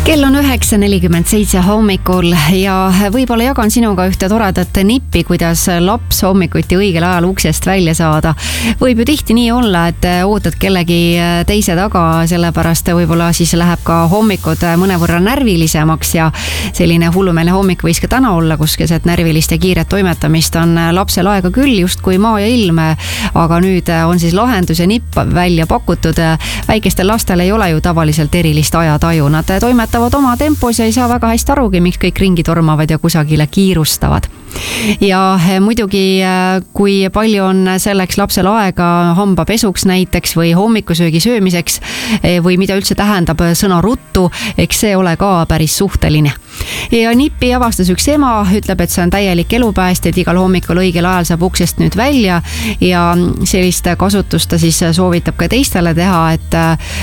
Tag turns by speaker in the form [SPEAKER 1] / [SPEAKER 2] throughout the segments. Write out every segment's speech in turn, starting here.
[SPEAKER 1] Kell on 9:47 hommikul ja võib-olla jagan sinuga ühte toredat nippi, kuidas laps hommikuti õigel ajal uksest välja saada. Võib ju tihti nii olla, et ootad kellegi teise taga, sellepärast võib-olla siis läheb ka hommikud mõnevõrra närvilisemaks ja selline hullumeelne hommik võis ka täna olla, kus keset närvilist ja kiiret toimetamist on lapsel aega küll, justkui maa ja ilm, aga nüüd on siis lahendus ja nipp välja pakutud. Väikestel lastel ei ole ju tavaliselt erilist ajataju, nad toimetavad oma tempos ja ei saa väga hästi arugi, miks kõik ringi tormavad ja kusagile kiirustavad. Ja muidugi, kui palju on selleks lapsel aega hambapesuks näiteks või hommikusöögi söömiseks või mida üldse tähendab sõna ruttu, eks see ole ka päris suhteline. Ja nippi avastas üks ema, ütleb, et see on täielik elupääst, et igal hommikul õigel ajal saab uksest nüüd välja ja sellist kasutust ta siis soovitab ka teistele teha, et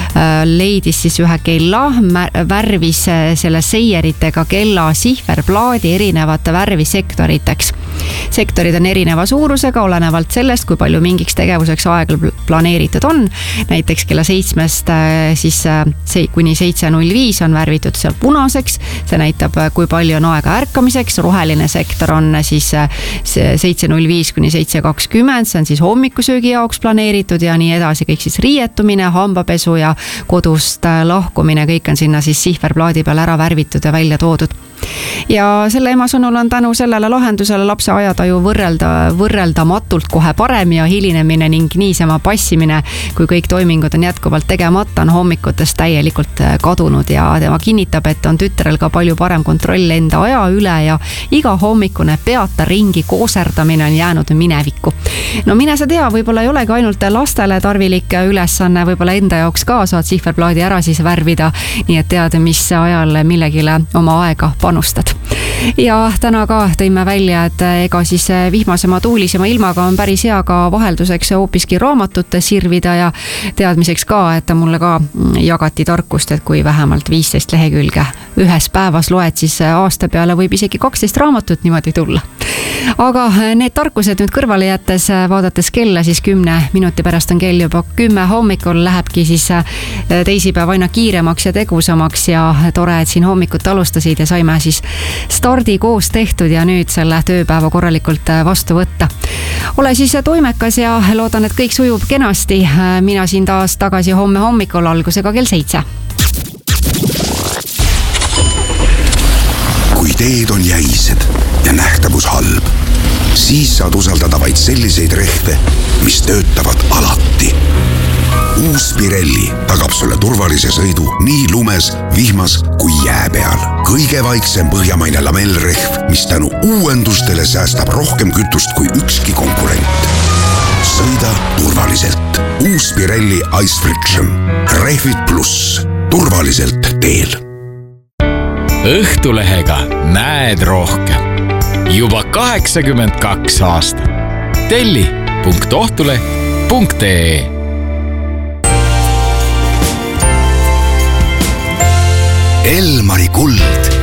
[SPEAKER 1] leidis siis ühe kella, värvis selle seieritega kella sihverplaadi erinevate värvisektoriteks. Sektorid on erineva suurusega, olenevalt sellest, kui palju mingiks tegevuseks aega planeeritud on. Näiteks kella 7-st siis kuni 7:05 on värvitud seal punaseks. See näitab, kui palju on aega ärkamiseks. Roheline sektor on siis 7:05 kuni 7:20. See on siis hommikusöögi jaoks planeeritud ja nii edasi. Kõik siis riietumine, hambapesu ja kodust lahkumine, kõik on sinna siis sihverplaadi peal ära värvitud ja välja toodud. Ja selle ema sõnul on tänu sellele lahendusele lapse ajataju võrreldamatult kohe parem ja hilinemine ning niisama passimine, kui kõik toimingud on jätkuvalt tegemata, on hommikutest täielikult kadunud ja tema kinnitab, et on tütrel ka palju parem kontroll enda aja üle ja iga hommikune peata ringi kooserdamine on jäänud minevikku. No mine sa tea, võib-olla ei olegi ainult lastele tarvilik ülesanne, võib-olla enda jaoks ka saad sihverplaadi ära siis värvida, nii et tead, mis ajal millegile oma aega panustad. Ja täna ka tõime välja, et ega siis vihmasema tuulisema ilmaga on päris hea ka vahelduseks hoopiski raamatute sirvida ja teadmiseks ka, et mulle ka jagati tarkust, et kui vähemalt 15 lehekülge ühes päevas loed, siis aasta peale võib isegi 12 raamatut niimoodi tulla. Aga need tarkused nüüd kõrvale jättes, vaadates kella, siis 10 minuti pärast on kell juba 10 hommikul, lähebki siis teisipäev aina kiiremaks ja tegusamaks ja tore, et siin hommikut alustasid ja saime siis stardi koos tehtud ja nüüd selle tööpäeva korralikult vastu võtta. Ole siis toimekas ja loodan, et kõik sujub kenasti. Mina siin taas tagasi homme hommikul algusega kell 7.
[SPEAKER 2] Kui teed on jäised ja nähtavus halb, siis saad usaldada vaid selliseid rehve, mis töötavad alati. Uus Pirelli tagab sulle turvalise sõidu nii lumes, vihmas kui jää peal. Kõige vaiksem põhjamaine lamellrehv, mis tänu uuendustele säästab rohkem kütust kui ükski konkurent. Sõida turvaliselt. Uus Pirelli Ice Friction. Rehvid pluss. Turvaliselt teel.
[SPEAKER 3] Õhtulehega näed rohkem. Juba 82 aastat. telli.ohtule.ee
[SPEAKER 2] Elmari kuld